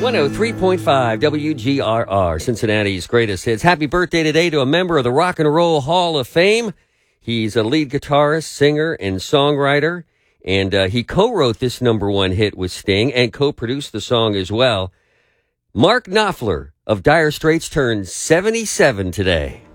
103.5 WGRR, Cincinnati's greatest hits. Happy birthday today to a member of the Rock and Roll Hall of Fame. He's a lead guitarist, singer, and songwriter, and he co-wrote this number one hit with Sting and co-produced the song as well. Mark Knopfler of Dire Straits turned 77 today.